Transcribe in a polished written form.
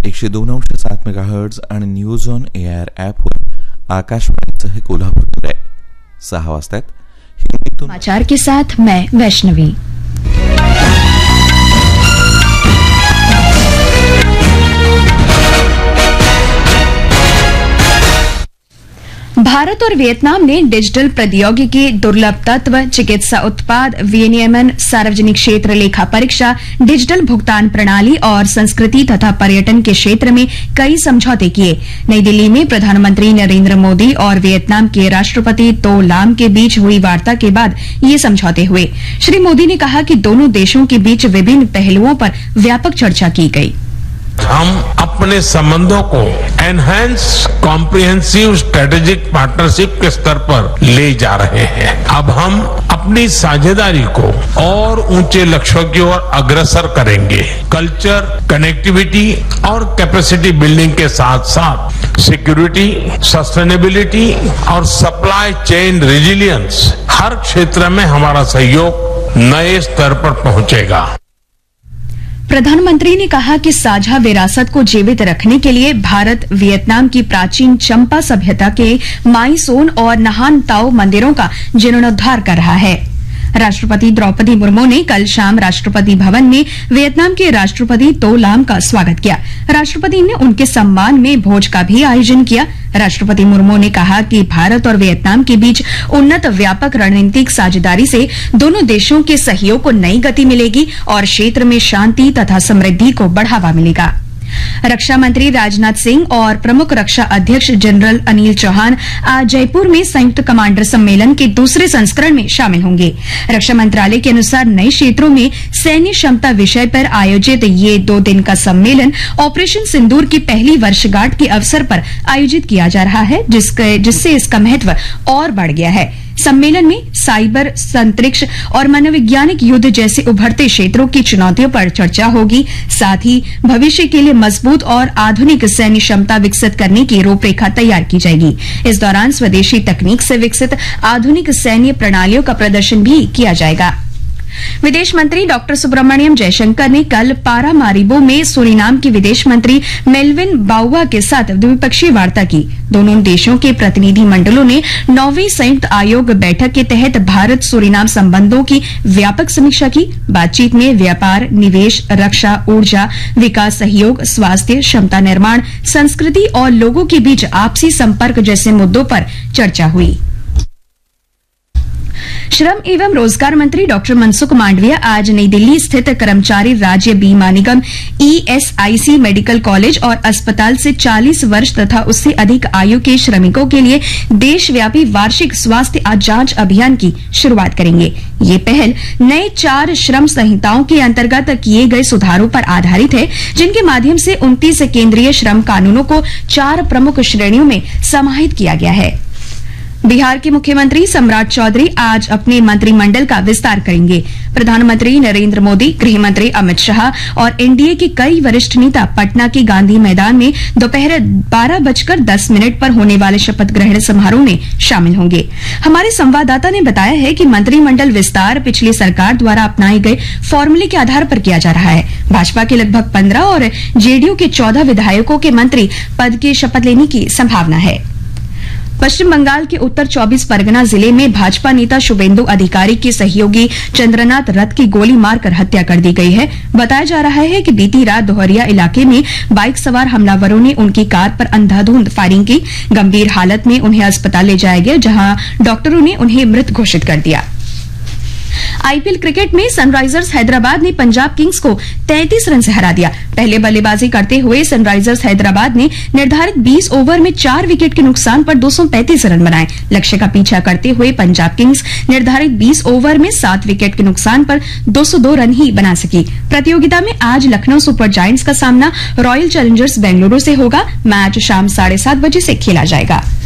102.7 megahertz आणि news on AR ॲपवर आकाशवाणीचं कोल्हापूर केंद्र आहे. 6 वाजतात. समाचार के साथ मैं वैष्णवी. भारत और वियतनाम ने डिजिटल प्रौद्योगिकी, दुर्लभ तत्व, चिकित्सा उत्पाद विनियमन, सार्वजनिक क्षेत्र लेखा परीक्षा, डिजिटल भुगतान प्रणाली और संस्कृति तथा पर्यटन के क्षेत्र में कई समझौते किए. नई दिल्ली में प्रधानमंत्री नरेंद्र मोदी और वियतनाम के राष्ट्रपति तो लाम के बीच हुई वार्ता के बाद ये समझौते हुए. श्री मोदी ने कहा कि दोनों देशों के बीच विभिन्न पहलुओं पर व्यापक चर्चा की गई. हम अपने संबंधों को एनहांस कॉम्प्रिहेंसिव स्ट्रेटेजिक पार्टनरशिप के स्तर पर ले जा रहे हैं. अब हम अपनी साझेदारी को और ऊंचे लक्ष्यों की ओर अग्रसर करेंगे. कल्चर, कनेक्टिविटी और कैपेसिटी बिल्डिंग के साथ साथ सिक्योरिटी, सस्टेनेबिलिटी और सप्लाई चेन रेजिलियंस, हर क्षेत्र में हमारा सहयोग नए स्तर पर पहुंचेगा. प्रधानमंत्री ने कहा कि साझा विरासत को जीवित रखने के लिए भारत वियतनाम की प्राचीन चंपा सभ्यता के माई सोन और नहान ताओ मंदिरों का जीर्णोद्धार कर रहा है. राष्ट्रपति द्रौपदी मुर्मू ने कल शाम राष्ट्रपति भवन में वियतनाम के राष्ट्रपति तो लाम का स्वागत किया. राष्ट्रपति ने उनके सम्मान में भोज का भी आयोजन किया. राष्ट्रपति मुर्मू ने कहा कि भारत और वियतनाम के बीच उन्नत व्यापक रणनीतिक साझेदारी से दोनों देशों के सहयोग को नई गति मिलेगी और क्षेत्र में शांति तथा समृद्धि को बढ़ावा मिलेगा. रक्षा मंत्री राजनाथ सिंह और प्रमुख रक्षा अध्यक्ष जनरल अनिल चौहान आज जयपुर में संयुक्त कमांडर सम्मेलन के दूसरे संस्करण में शामिल होंगे. रक्षा मंत्रालय के अनुसार नए क्षेत्रों में सैन्य क्षमता विषय पर आयोजित ये 2 दिन का सम्मेलन ऑपरेशन सिंदूर की पहली वर्षगांठ के अवसर पर आयोजित किया जा रहा है, जिससे इसका महत्व और बढ़ गया है. सम्मेलन में साइबर, अंतरिक्ष और मनोवैज्ञानिक युद्ध जैसे उभरते क्षेत्रों की चुनौतियों पर चर्चा होगी. साथ ही भविष्य के लिए मजबूत और आधुनिक सैन्य क्षमता विकसित करने की रूपरेखा तैयार की जाएगी. इस दौरान स्वदेशी तकनीक से विकसित आधुनिक सैन्य प्रणालियों का प्रदर्शन भी किया जाएगा. विदेश मंत्री डॉक्टर सुब्रमण्यम जयशंकर ने कल पारामारिबो में सूरीनाम के विदेश मंत्री मेल्विन बाउवा के साथ द्विपक्षीय वार्ता की. दोनों देशों के प्रतिनिधि मंडलों ने 9वीं संयुक्त आयोग बैठक के तहत भारत सूरीनाम संबंधों की व्यापक समीक्षा की. बातचीत में व्यापार, निवेश, रक्षा, ऊर्जा, विकास सहयोग, स्वास्थ्य, क्षमता निर्माण, संस्कृति और लोगों के बीच आपसी संपर्क जैसे मुद्दों पर चर्चा हुई. श्रम एवं रोजगार मंत्री डॉक्टर मनसुख मांडविया आज नई दिल्ली स्थित कर्मचारी राज्य बीमा निगम ESIC मेडिकल कॉलेज और अस्पताल से 40 वर्ष तथा उससे अधिक आयु के श्रमिकों के लिए देशव्यापी वार्षिक स्वास्थ्य जांच अभियान की शुरुआत करेंगे. ये पहल नए 4 श्रम संहिताओं के अंतर्गत किए गए सुधारों पर आधारित है, जिनके माध्यम से 29 केंद्रीय श्रम कानूनों को 4 प्रमुख श्रेणियों में समाहित किया गया है. बिहार के मुख्यमंत्री सम्राट चौधरी आज अपने मंत्रिमंडल का विस्तार करेंगे. प्रधानमंत्री नरेंद्र मोदी, गृहमंत्री अमित शाह और एनडीए के कई वरिष्ठ नेता पटना के गांधी मैदान में दोपहर 12:10 पर होने वाले शपथ ग्रहण समारोह में शामिल होंगे. हमारे संवाददाता ने बताया है कि मंत्रिमंडल विस्तार पिछली सरकार द्वारा अपनाए गए फॉर्मूले के आधार पर किया जा रहा है. भाजपा के लगभग 15 और जेडीयू के 14 विधायकों के मंत्री पद की शपथ लेने की संभावना है. पश्चिम बंगाल के उत्तर 24 परगना जिले में भाजपा नेता शुभेंदु अधिकारी के सहयोगी चंद्रनाथ रथ की गोली मारकर हत्या कर दी गई है. बताया जा रहा है कि बीती रात दोहरिया इलाके में बाइक सवार हमलावरों ने उनकी कार पर अंधाधुंध फायरिंग की. गंभीर हालत में उन्हें अस्पताल ले जाया गया, जहां डॉक्टरों ने उन्हें मृत घोषित कर दिया. आईपीएल क्रिकेट में सनराइजर्स हैदराबाद ने पंजाब किंग्स को 33 रन से हरा दिया. पहले बल्लेबाजी करते हुए सनराइजर्स हैदराबाद ने निर्धारित 20 ओवर में 4 विकेट के नुकसान पर 235 रन बनाए. लक्ष्य का पीछा करते हुए पंजाब किंग्स निर्धारित 20 ओवर में 7 विकेट के नुकसान पर 202 रन ही बना सकी. प्रतियोगिता में आज लखनऊ सुपर जायंट्स का सामना रॉयल चैलेंजर्स बेंगलुरु से होगा. मैच शाम 7:30 बजे से खेला जाएगा.